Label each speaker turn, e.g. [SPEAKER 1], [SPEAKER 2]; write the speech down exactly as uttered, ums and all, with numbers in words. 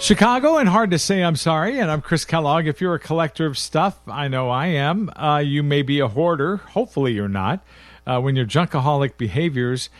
[SPEAKER 1] Chicago, and hard to say I'm sorry, and I'm Chris Kellogg. If you're a collector of stuff, I know I am. Uh, you may be a hoarder. Hopefully you're not. Uh, when your junkaholic behaviors